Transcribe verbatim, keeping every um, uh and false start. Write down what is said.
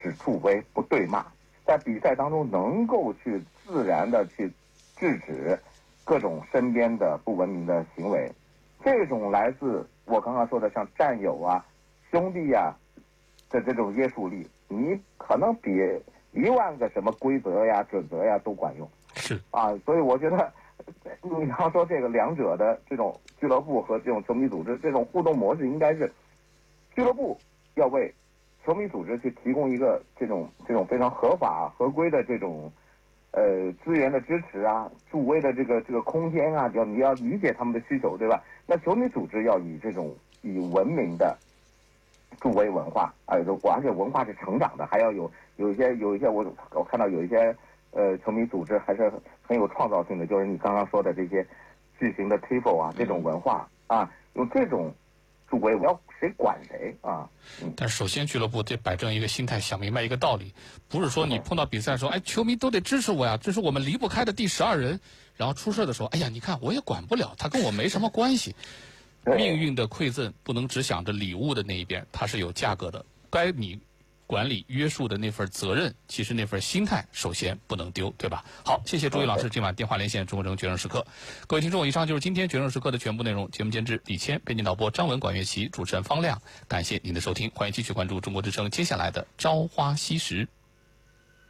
只助威不对骂，在比赛当中能够去自然的去制止各种身边的不文明的行为，这种来自我刚刚说的像战友啊、兄弟呀、啊、的这种约束力，你可能比一万个什么规则呀、准则呀都管用。 是啊，所以我觉得你要说这个两者的这种俱乐部和这种球迷组织这种互动模式，应该是俱乐部要为球迷组织去提供一个这种这种非常合法合规的这种呃资源的支持啊，助威的这个这个空间啊，要你要理解他们的需求，对吧？那球迷组织要以这种以文明的助威文化，而且而且文化是成长的，还要有有一些有一些我我看到有一些呃球迷组织还是很有创造性的，就是你刚刚说的这些巨型的 tifo 啊，这种文化啊，用这种助威，我要谁管谁啊？嗯。 但是首先俱乐部得摆正一个心态，想明白一个道理，不是说你碰到比赛说，哎，球迷都得支持我呀，这是我们离不开的第十二人，然后出事的时候，哎呀，你看我也管不了，他跟我没什么关系。命运的馈赠不能只想着礼物的那一边，它是有价格的。该你管理约束的那份责任，其实那份心态首先不能丢，对吧？好，谢谢朱毅老师今晚电话连线中国城决胜时刻。各位听众，以上就是今天决胜时刻的全部内容。节目监制李谦，编辑导播张文、管乐琪，主持人方亮。感谢您的收听，欢迎继续关注中国之声接下来的朝花夕拾。